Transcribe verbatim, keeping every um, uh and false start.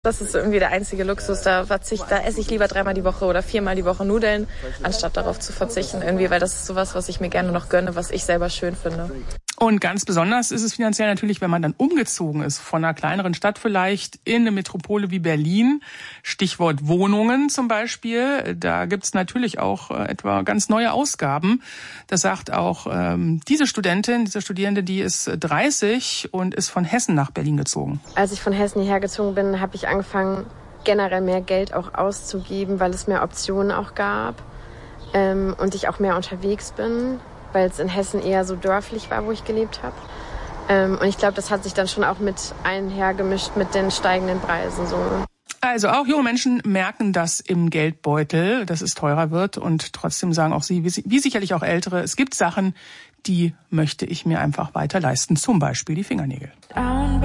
Das ist irgendwie der einzige Luxus, da verzicht, da esse ich lieber dreimal die Woche oder viermal die Woche Nudeln, anstatt darauf zu verzichten irgendwie, weil das ist sowas, was ich mir gerne noch gönne, was ich selber schön finde. Und ganz besonders ist es finanziell natürlich, wenn man dann umgezogen ist von einer kleineren Stadt vielleicht in eine Metropole wie Berlin. Stichwort Wohnungen zum Beispiel. Da gibt's natürlich auch äh, etwa ganz neue Ausgaben. Das sagt auch ähm, diese Studentin, diese Studierende, die ist dreißig und ist von Hessen nach Berlin gezogen. Als ich von Hessen hierher gezogen bin, habe ich angefangen, generell mehr Geld auch auszugeben, weil es mehr Optionen auch gab ähm, und ich auch mehr unterwegs bin, weil es in Hessen eher so dörflich war, wo ich gelebt habe. Ähm, und ich glaube, das hat sich dann schon auch mit einhergemischt mit den steigenden Preisen. So. Also auch junge Menschen merken das im Geldbeutel, dass es teurer wird. Und trotzdem sagen auch sie, wie sicherlich auch Ältere, es gibt Sachen, die möchte ich mir einfach weiter leisten. Zum Beispiel die Fingernägel.